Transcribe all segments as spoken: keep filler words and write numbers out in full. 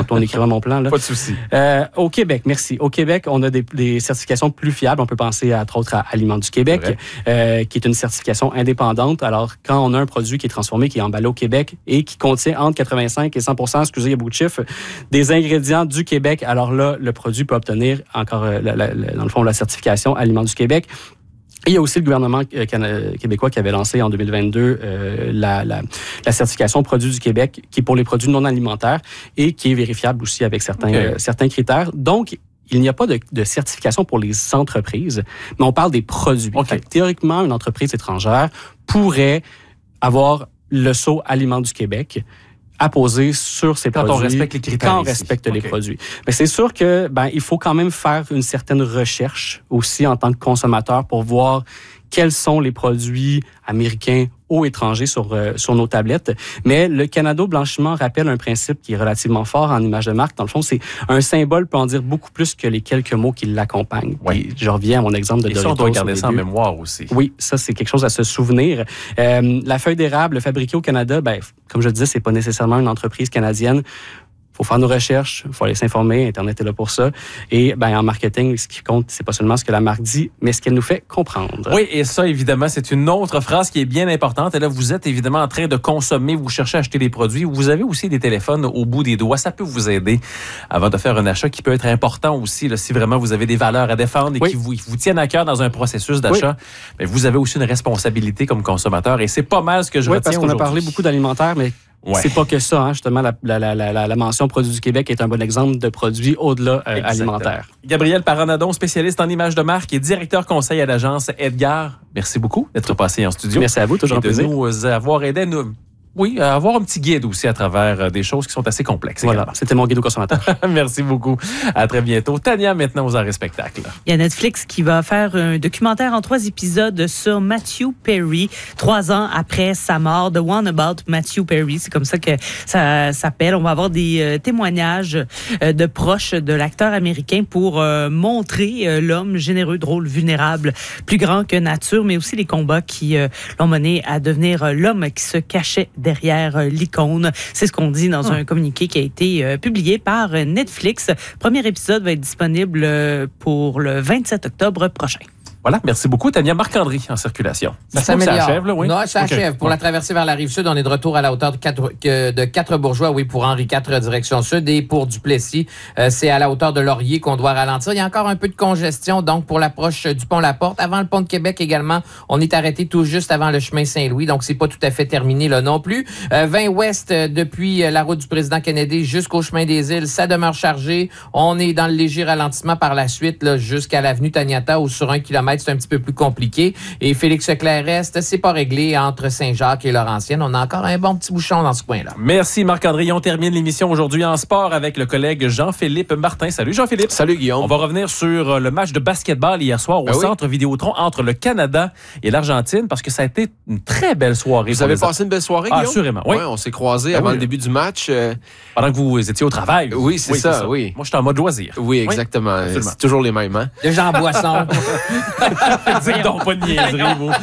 quand on écrivait mon plan. Là. Pas de souci. Euh, au Québec, merci. Au Québec, on a des, des certifications plus fiables. On peut penser, à, entre autres, à Aliments du Québec, euh, qui est une certification indépendante. Alors, quand on a un produit qui est transformé, qui est emballé au Québec et qui contient entre quatre-vingt-cinq et cent pour cent, excusez, il y a beaucoup de chiffres, des ingrédients du Québec, alors là, le produit peut obtenir encore, euh, la, la, la, dans le fond, la certification Aliments du Québec. Et il y a aussi le gouvernement québécois qui avait lancé en deux mille vingt-deux euh, la, la, la certification Produits du Québec, qui est pour les produits non alimentaires et qui est vérifiable aussi avec certains, okay. euh, certains critères. Donc, il n'y a pas de, de certification pour les entreprises, mais on parle des produits. Okay. Théoriquement, une entreprise étrangère pourrait avoir le sceau Aliments du Québec apposé sur ces quand produits. On respecte les critères quand on ici. respecte okay. les produits. Mais c'est sûr que ben il faut quand même faire une certaine recherche aussi en tant que consommateur pour voir quels sont les produits américains ou étrangers sur, euh, sur nos tablettes. Mais le Canada Blanchiment rappelle un principe qui est relativement fort en image de marque. Dans le fond, c'est un symbole peut en dire beaucoup plus que les quelques mots qui l'accompagnent. Oui. Et je reviens à mon exemple de Et Doritos. ça, on doit garder ça en mémoire aussi. Oui, ça, c'est quelque chose à se souvenir. Euh, la feuille d'érable fabriquée au Canada, ben, comme je le disais, c'est pas nécessairement une entreprise canadienne. Il faut faire nos recherches, il faut aller s'informer, Internet est là pour ça. Et ben, en marketing, ce qui compte, c'est pas seulement ce que la marque dit, mais ce qu'elle nous fait comprendre. Oui, et ça, évidemment, c'est une autre phrase qui est bien importante. Et là, vous êtes évidemment en train de consommer, vous cherchez à acheter des produits. Vous avez aussi des téléphones au bout des doigts. Ça peut vous aider avant de faire un achat qui peut être important aussi, là, si vraiment vous avez des valeurs à défendre et oui. qui vous, qui vous tiennent à cœur dans un processus d'achat. Oui. Mais vous avez aussi une responsabilité comme consommateur. Et c'est pas mal ce que je oui, retiens aujourd'hui. Oui, parce qu'on a parlé beaucoup d'alimentaire, mais ouais. c'est pas que ça. Hein. Justement, la, la, la, la, la mention Produits du Québec est un bon exemple de produits au-delà euh, alimentaire. Gabriel Paranadon, spécialiste en images de marque et directeur conseil à l'agence Edgar. Merci beaucoup d'être passé en studio. Merci à vous, toujours un plaisir. De nous avoir aidé à nous... Oui, avoir un petit guide aussi à travers des choses qui sont assez complexes. Voilà, également. C'était mon guide au consommateur. Merci beaucoup. À très bientôt. Tania, maintenant aux arts et spectacles. Il y a Netflix qui va faire un documentaire en trois épisodes sur Matthew Perry, trois ans après sa mort. The One About Matthew Perry, c'est comme ça que ça s'appelle. On va avoir des euh, témoignages euh, de proches de l'acteur américain pour euh, montrer euh, l'homme généreux, drôle, vulnérable, plus grand que nature, mais aussi les combats qui euh, l'ont mené à devenir euh, l'homme qui se cachait derrière euh, l'icône. C'est ce qu'on dit dans un communiqué qui a été euh, publié par Netflix. Premier épisode va être disponible euh, pour le vingt-sept octobre prochain. Voilà, merci beaucoup. Tania, Marc-André en circulation. Ça s'améliore. Ça achève, là, oui? Non, ça okay. achève. Pour ouais. la traversée vers la Rive-Sud, on est de retour à la hauteur de quatre, de quatre bourgeois, oui, pour Henri quatre, direction sud. Et pour Duplessis, euh, c'est à la hauteur de Laurier qu'on doit ralentir. Il y a encore un peu de congestion, donc, pour l'approche du pont La Porte. Avant le pont de Québec également, on est arrêté tout juste avant le chemin Saint-Louis, donc c'est pas tout à fait terminé, là, non plus. Euh, vingt ouest, euh, depuis la route du président Kennedy jusqu'au chemin des Îles, ça demeure chargé. On est dans le léger ralentissement par la suite, là, jusqu'à l'avenue Taniata, où sur un kilomètre, c'est un petit peu plus compliqué. Et Félix Leclerc-Est, c'est pas réglé entre Saint-Jacques et Laurentienne. On a encore un bon petit bouchon dans ce coin-là. Merci Marc-André. On termine l'émission aujourd'hui en sport avec le collègue Jean-Philippe Martin. Salut Jean-Philippe. Salut Guillaume. On va revenir sur le match de basketball hier soir au ben centre oui. Vidéotron entre le Canada et l'Argentine parce que ça a été une très belle soirée. Vous avez passé une belle soirée, Guillaume? Ah, assurément, oui. Ouais, on s'est croisés ben avant oui. le début du match. Euh... Pendant que vous étiez au travail. Oui, c'est oui, ça, ça, oui. Moi, j'étais en mode loisir. Oui, exactement. Oui, c'est toujours les mêmes, hein? Le Jean Boisson. Dites donc pas de niaiserie, vous.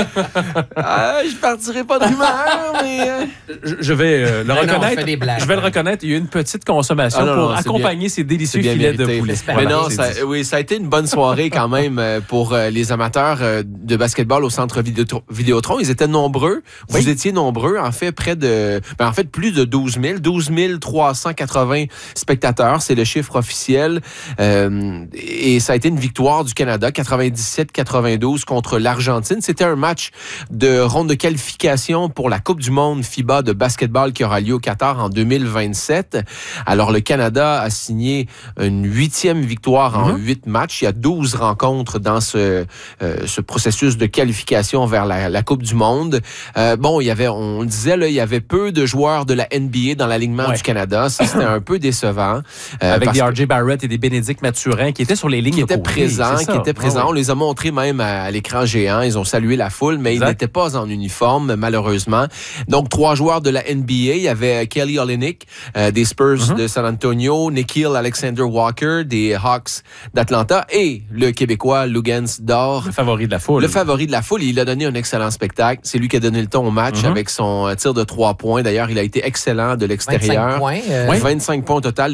Ah, je partirai pas de rumeur, mais... Euh... Je, je vais euh, le non, reconnaître. Non, blagues, je vais le reconnaître. Il y a eu une petite consommation ah, non, pour non, accompagner bien, ces délicieux filets mérité. de poulet. Mais voilà, non, ça, oui, ça a été une bonne soirée quand même pour euh, les amateurs euh, de basketball au centre Vidéotron. Vidéotron. Ils étaient nombreux. Vous oui. étiez nombreux. En fait, près de... Ben, en fait, plus de douze mille. douze mille trois cent quatre-vingts spectateurs. C'est le chiffre officiel. Euh, et ça a été une victoire du Canada, quatre-vingt-dix-sept quatre-vingt-douze contre l'Argentine. C'était un match de ronde de qualification pour la Coupe du monde FIBA de basketball qui aura lieu au Qatar en deux mille vingt-sept. Alors, le Canada a signé une huitième victoire en huit mm-hmm. matchs. Il y a douze rencontres dans ce, euh, ce processus de qualification vers la, la Coupe du monde. Euh, bon, il y avait, on le disait, là, il y avait peu de joueurs de la N B A dans l'alignement ouais. du Canada. Ça, c'était un peu décevant. Euh, Avec des R J Barrett et des Bénédicte Mathurin qui étaient sur les lignes qui étaient de présents, qui étaient présents. Ah, oui. On les a montrés même à, à l'écran géant. Ils ont salué la foule, mais exact. Ils n'étaient pas en uniforme, malheureusement. Donc, trois joueurs de la N B A. Il y avait Kelly Olynyk euh, des Spurs mm-hmm. de San Antonio, Nickeil Alexander-Walker des Hawks d'Atlanta et le Québécois Luguentz Dor. Le favori de la foule. Le favori de la foule. Il a donné un excellent spectacle. C'est lui qui a donné le ton au match mm-hmm. avec son tir de trois points. D'ailleurs, il a été excellent de l'extérieur. vingt-cinq points. Euh... vingt-cinq points au total.